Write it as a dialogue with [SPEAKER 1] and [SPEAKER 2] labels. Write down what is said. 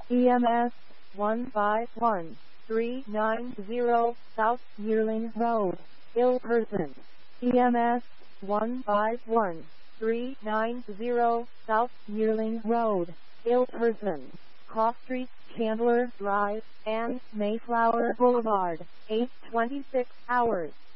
[SPEAKER 1] EMS 151390 South Yearling Road, Ilperson. EMS 151390 South Yearling Road, Ilperson. Cross Street, Chandler Drive, and Mayflower Boulevard, 8:26 hours.